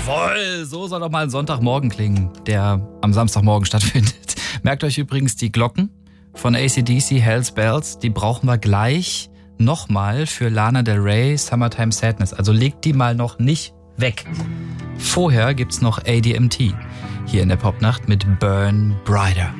Jawohl, so soll doch mal ein Sonntagmorgen klingen, der am Samstagmorgen stattfindet. Merkt euch übrigens die Glocken von AC/DC, Hells Bells, die brauchen wir gleich nochmal für Lana Del Rey, Summertime Sadness. Also legt die mal noch nicht weg. Vorher gibt's noch ADMT hier in der Popnacht mit Burn Brighter.